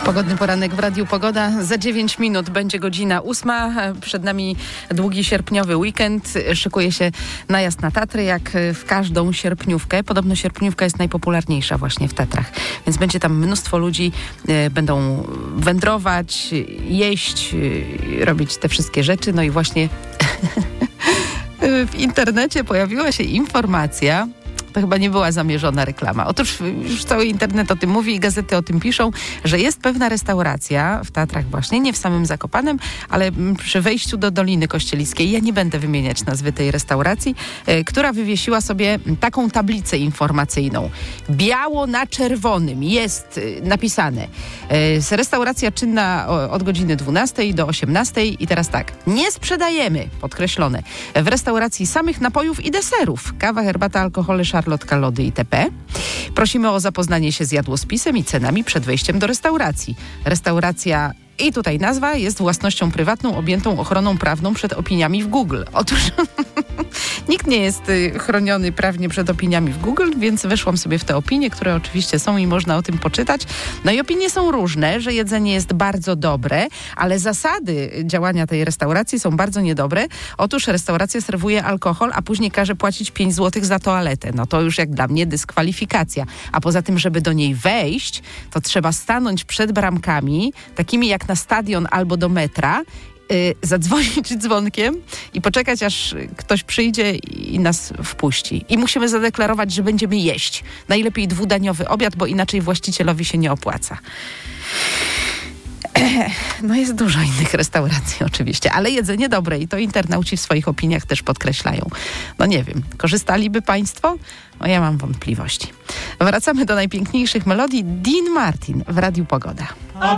Pogodny poranek w Radiu Pogoda. Za 9 minut będzie godzina 8. Przed nami długi sierpniowy weekend. Szykuje się najazd na Tatry, jak w każdą sierpniówkę. Podobno sierpniówka jest najpopularniejsza właśnie w Tatrach. Więc będzie tam mnóstwo ludzi. Będą wędrować, jeść, robić te wszystkie rzeczy. No i właśnie w internecie pojawiła się informacja, to chyba nie była zamierzona reklama. Otóż już cały internet o tym mówi i gazety o tym piszą, że jest pewna restauracja w Tatrach właśnie, nie w samym Zakopanem, ale przy wejściu do Doliny Kościelickiej, ja nie będę wymieniać nazwy tej restauracji, która wywiesiła sobie taką tablicę informacyjną. Biało na czerwonym jest napisane. Restauracja czynna od godziny 12 do 18 i teraz tak, nie sprzedajemy, podkreślone, w restauracji samych napojów i deserów. Kawa, herbata, alkohole, szarlotka, lody itp. Prosimy o zapoznanie się z jadłospisem i cenami przed wejściem do restauracji. Restauracja, i tutaj nazwa, jest własnością prywatną objętą ochroną prawną przed opiniami w Google. Otóż nikt nie jest chroniony prawnie przed opiniami w Google, więc weszłam sobie w te opinie, które oczywiście są i można o tym poczytać. No i opinie są różne, że jedzenie jest bardzo dobre, ale zasady działania tej restauracji są bardzo niedobre. Otóż restauracja serwuje alkohol, a później każe płacić 5 zł za toaletę. No to już jak dla mnie dyskwalifikacja. A poza tym, żeby do niej wejść, to trzeba stanąć przed bramkami, takimi jak na stadion albo do metra, zadzwonić dzwonkiem i poczekać, aż ktoś przyjdzie i nas wpuści. I musimy zadeklarować, że będziemy jeść. Najlepiej 2-daniowy obiad, bo inaczej właścicielowi się nie opłaca. No jest dużo innych restauracji oczywiście, ale jedzenie dobre i to internauci w swoich opiniach też podkreślają. No nie wiem, korzystaliby Państwo? No ja mam wątpliwości. Wracamy do najpiękniejszych melodii. Dean Martin w Radiu Pogoda.